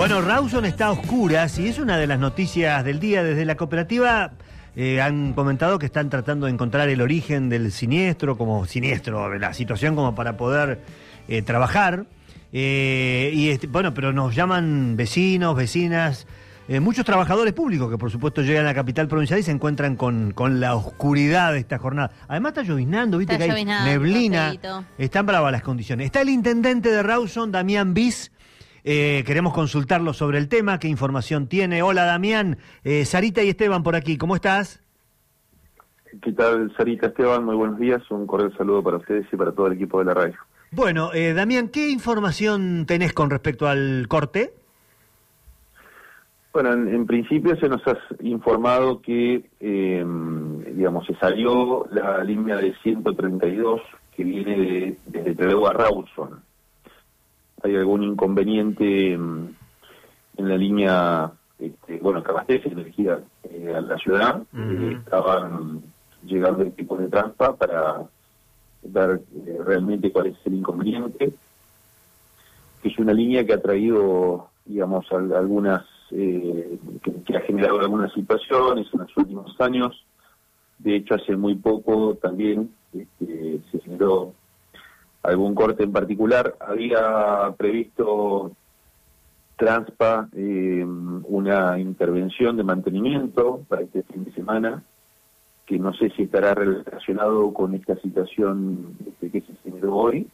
Bueno, Rawson está a oscuras y es una de las noticias del día. Desde la cooperativa han comentado que están tratando de encontrar el origen del siniestro, la situación como para poder trabajar. Bueno, pero nos llaman vecinos, vecinas, muchos trabajadores públicos que por supuesto llegan a la capital provincial y se encuentran con la oscuridad de esta jornada. Además está lloviznando, viste, que hay neblina, están bravas las condiciones. Está el intendente de Rawson, Damián Bis. Queremos consultarlo sobre el tema, qué información tiene. Hola Damián, Sarita y Esteban por aquí, ¿cómo estás? ¿Qué tal, Sarita, Esteban? Muy buenos días, un cordial saludo para ustedes y para todo el equipo de la radio. Bueno, Damián, ¿qué información tenés con respecto al corte? Bueno, en principio se nos ha informado que, se salió la línea de 132 que viene desde Trelew a Rawson. Hay algún inconveniente en la línea, que abastece energía a la ciudad. Estaban llegando equipos de trampa para ver realmente cuál es el inconveniente. Que es una línea que ha traído, algunas, que ha generado algunas situaciones en los últimos años. De hecho, hace muy poco también se generó algún corte en particular. Había previsto Transpa una intervención de mantenimiento para este fin de semana, que no sé si estará relacionado con esta situación que se generó hoy,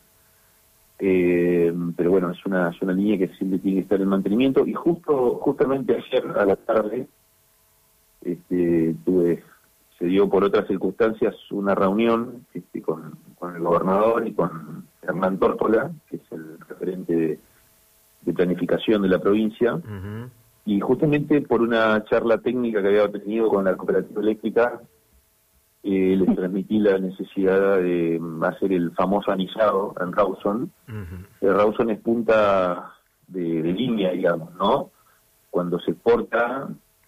pero bueno, es una línea que siempre tiene que estar en mantenimiento. Y justamente ayer a la tarde se dio por otras circunstancias una reunión con el gobernador y con Hernán Tórtola, que es el referente de planificación de la provincia, y justamente por una charla técnica que había tenido con la cooperativa eléctrica, les transmití la necesidad de hacer el famoso anillado en Rawson. Rawson es punta de línea, ¿no? Cuando se corta,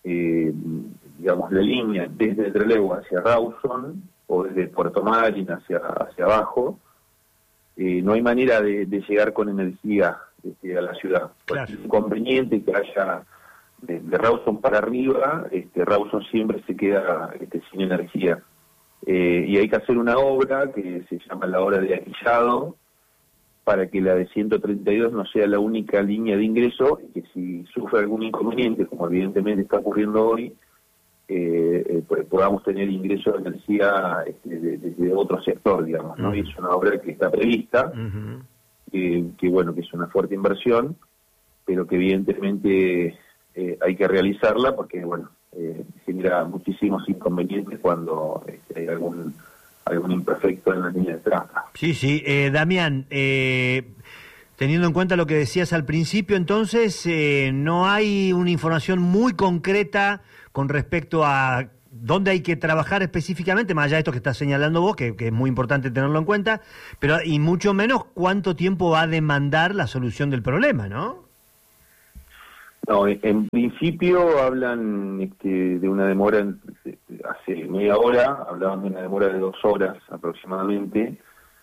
la línea desde Trelew hacia Rawson o desde Puerto Madryn hacia abajo, no hay manera de llegar con energía a la ciudad. Claro. Es inconveniente que haya de Rawson para arriba, Rawson siempre se queda sin energía. Y hay que hacer una obra que se llama la obra de anillado, para que la de 132 no sea la única línea de ingreso, y que si sufre algún inconveniente, como evidentemente está ocurriendo hoy, podamos tener ingreso de energía desde otro sector, ¿no? Y es una obra que está prevista, que es una fuerte inversión, pero que evidentemente hay que realizarla porque, genera muchísimos inconvenientes cuando hay algún imperfecto en la línea de tráfico. Sí, Damián, teniendo en cuenta lo que decías al principio, entonces no hay una información muy concreta con respecto a dónde hay que trabajar específicamente, más allá de esto que estás señalando vos, que es muy importante tenerlo en cuenta, pero y mucho menos cuánto tiempo va a demandar la solución del problema, ¿no? No, en principio hablan de una demora, hace media hora, hablaban de una demora de 2 horas aproximadamente.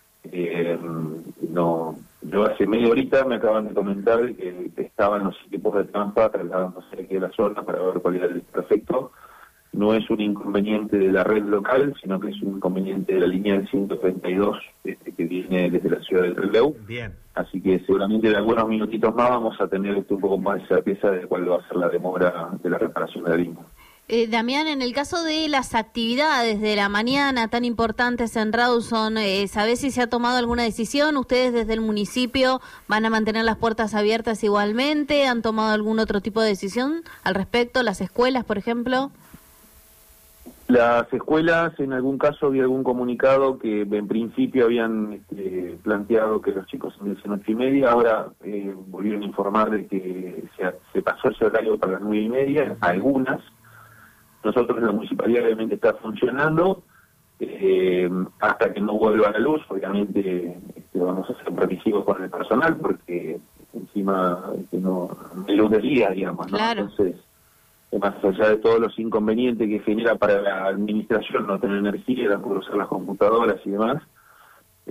Yo hace media horita me acaban de comentar que estaban los equipos de trampa trasladándose aquí de la zona para ver cuál era el perfecto. No es un inconveniente de la red local, sino que es un inconveniente de la línea del 132 que viene desde la ciudad de Trelew. Bien. Así que seguramente en algunos minutitos más vamos a tener un poco más de certeza de cuál va a ser la demora de la reparación de la línea. Damián, en el caso de las actividades de la mañana tan importantes en Rawson, ¿sabés si se ha tomado alguna decisión? ¿Ustedes desde el municipio van a mantener las puertas abiertas igualmente? ¿Han tomado algún otro tipo de decisión al respecto? ¿Las escuelas, por ejemplo? Las escuelas, en algún caso había algún comunicado que en principio habían planteado que los chicos ingresen 8:30, ahora volvieron a informar de que se pasó ese horario para las 9:30, algunas. Nosotros en la municipalidad obviamente está funcionando, hasta que no vuelva la luz, obviamente vamos a ser previsivos con el personal, porque encima no hay luz del día, ¿no? Claro. Entonces, más allá de todos los inconvenientes que genera para la administración no tener energía, no poder usar las computadoras y demás,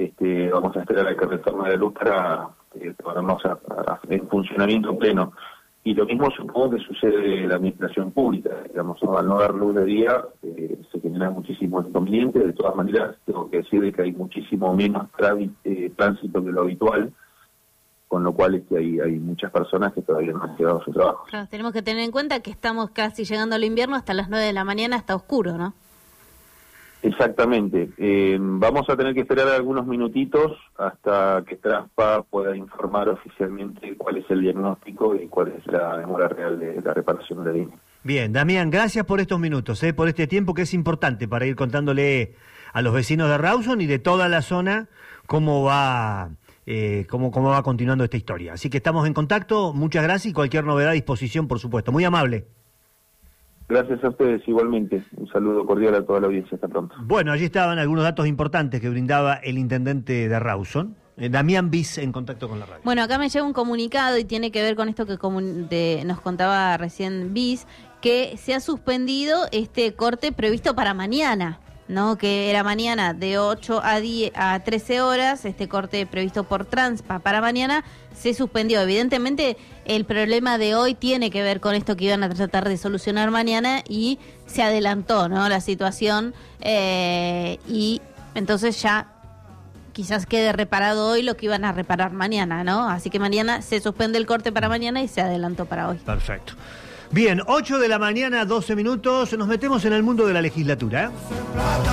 vamos a esperar a que retorne la luz para ponernos en funcionamiento pleno. Y lo mismo supongo que sucede en la administración pública, digamos, al no dar luz de día se generan muchísimos inconvenientes. De todas maneras, tengo que decir que hay muchísimo menos tránsito que lo habitual, con lo cual hay muchas personas que todavía no han llegado a su trabajo. Claro, tenemos que tener en cuenta que estamos casi llegando al invierno, hasta las 9 de la mañana está oscuro, ¿no? Exactamente. Vamos a tener que esperar algunos minutitos hasta que Transpa pueda informar oficialmente cuál es el diagnóstico y cuál es la demora real de la reparación de la línea. Bien, Damián, gracias por estos minutos, por este tiempo que es importante para ir contándole a los vecinos de Rawson y de toda la zona cómo va continuando esta historia. Así que estamos en contacto, muchas gracias y cualquier novedad a disposición, por supuesto. Muy amable. Gracias a ustedes igualmente. Un saludo cordial a toda la audiencia. Hasta pronto. Bueno, allí estaban algunos datos importantes que brindaba el intendente de Rawson, Damián Bis, en contacto con la radio. Bueno, acá me llega un comunicado y tiene que ver con esto que nos contaba recién Bis, que se ha suspendido este corte previsto para mañana, ¿no? Que era mañana de 8 a 13 horas, este corte previsto por Transpa para mañana se suspendió. Evidentemente el problema de hoy tiene que ver con esto que iban a tratar de solucionar mañana y se adelantó, ¿no? La situación y entonces ya quizás quede reparado hoy lo que iban a reparar mañana, ¿no? Así que mañana se suspende el corte para mañana y se adelantó para hoy. Perfecto. Bien, 8 de la mañana, 12 minutos, nos metemos en el mundo de la legislatura, ¿eh?